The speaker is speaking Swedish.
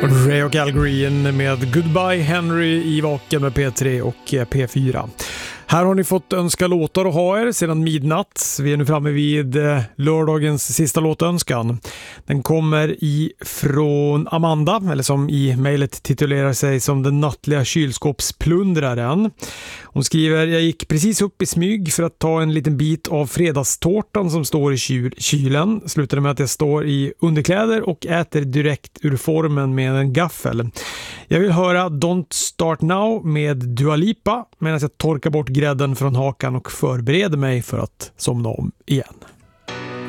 Ray och Al Green med Goodbye Henry i Vaken med P3 och P4. Här har ni fått önska låtar och ha er sedan midnatt. Vi är nu framme vid lördagens sista låtönskan. Den kommer från Amanda, eller som i mejlet titulerar sig som den nattliga kylskåpsplundraren. Hon skriver: jag gick precis upp i smyg för att ta en liten bit av fredagstårtan som står i kylen. Slutade med att jag står i underkläder och äter direkt ur formen med en gaffel. Jag vill höra Don't Start Now med Dua Lipa medan jag torkar bort grädden från hakan och förbereder mig för att somna om igen.